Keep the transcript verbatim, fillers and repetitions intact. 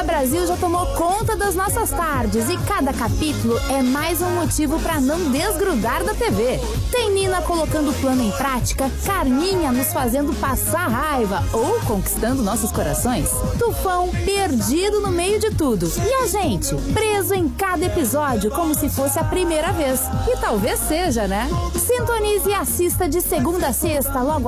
Brasil já tomou conta das nossas tardes e cada capítulo é mais um motivo para não desgrudar da T V. Tem Nina colocando o plano em prática, Carminha nos fazendo passar raiva ou conquistando nossos corações, Tufão perdido no meio de tudo e a gente preso em cada episódio como se fosse a primeira vez. E talvez seja, né? Sintonize e assista de segunda a sexta logo